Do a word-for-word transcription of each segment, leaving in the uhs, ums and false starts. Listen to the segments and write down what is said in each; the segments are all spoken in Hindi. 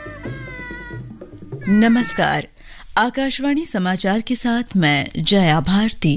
नमस्कार, आकाशवाणी समाचार के साथ मैं जया भारती।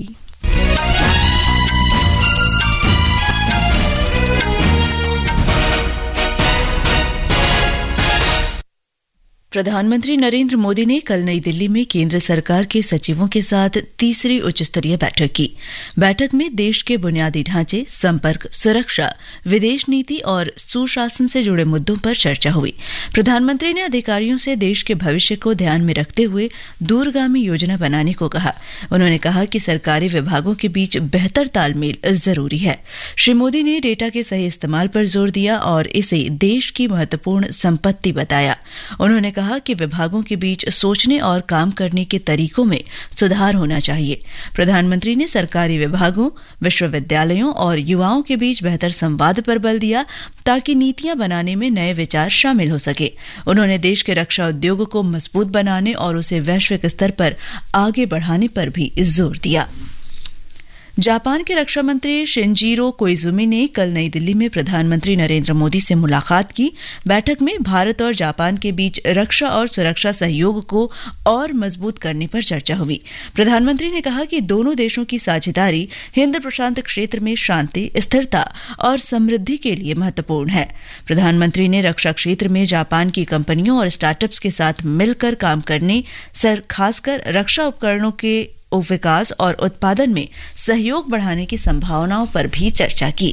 प्रधानमंत्री नरेंद्र मोदी ने कल नई दिल्ली में केंद्र सरकार के सचिवों के साथ तीसरी उच्च स्तरीय बैठक की। बैठक में देश के बुनियादी ढांचे, संपर्क, सुरक्षा, विदेश नीति और सुशासन से जुड़े मुद्दों पर चर्चा हुई। प्रधानमंत्री ने अधिकारियों से देश के भविष्य को ध्यान में रखते हुए दूरगामी योजना बनाने को कहा। उन्होंने कहा कि सरकारी विभागों के बीच बेहतर तालमेल जरूरी है। श्री मोदी ने डेटा के सही इस्तेमाल पर जोर दिया और इसे देश की महत्वपूर्ण संपत्ति बताया। उन्होंने कहा कि विभागों के बीच सोचने और काम करने के तरीकों में सुधार होना चाहिए। प्रधानमंत्री ने सरकारी विभागों, विश्वविद्यालयों और युवाओं के बीच बेहतर संवाद पर बल दिया ताकि नीतियां बनाने में नए विचार शामिल हो सके। उन्होंने देश के रक्षा उद्योग को मजबूत बनाने और उसे वैश्विक स्तर पर आगे बढ़ाने पर भी जोर दिया। जापान के रक्षा मंत्री शिंजीरो कोइजुमी ने कल नई दिल्ली में प्रधानमंत्री नरेंद्र मोदी से मुलाकात की। बैठक में भारत और जापान के बीच रक्षा और सुरक्षा सहयोग को और मजबूत करने पर चर्चा हुई। प्रधानमंत्री ने कहा कि दोनों देशों की साझेदारी हिंद प्रशांत क्षेत्र में शांति, स्थिरता और समृद्धि के लिए महत्वपूर्ण है। प्रधानमंत्री ने रक्षा क्षेत्र में जापान की कंपनियों और स्टार्टअप्स के साथ मिलकर काम करने, खासकर रक्षा उपकरणों के विकास और उत्पादन में सहयोग बढ़ाने की संभावनाओं पर भी चर्चा की।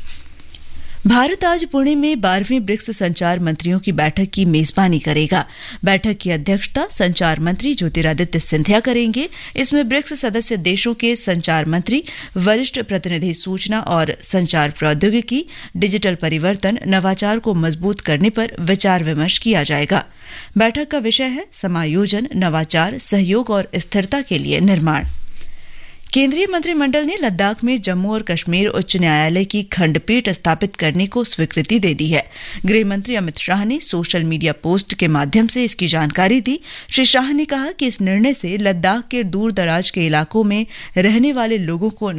भारत आज पुणे में बारहवीं ब्रिक्स संचार मंत्रियों की बैठक की मेजबानी करेगा। बैठक की अध्यक्षता संचार मंत्री ज्योतिरादित्य सिंधिया करेंगे। इसमें ब्रिक्स सदस्य देशों के संचार मंत्री, वरिष्ठ प्रतिनिधि सूचना और संचार प्रौद्योगिकी, डिजिटल परिवर्तन, नवाचार को मजबूत करने पर विचार विमर्श किया जाएगा। बैठक का विषय है समायोजन, नवाचार, सहयोग और स्थिरता के लिए निर्माण। केंद्रीय मंत्रिमंडल ने लद्दाख में जम्मू और कश्मीर उच्च न्यायालय की खंडपीठ स्थापित करने को स्वीकृति दे दी है। गृह मंत्री अमित शाह ने सोशल मीडिया पोस्ट के माध्यम से इसकी जानकारी दी। श्री शाह ने कहा कि इस निर्णय से लद्दाख के दूर दराज के इलाकों में रहने वाले लोगों को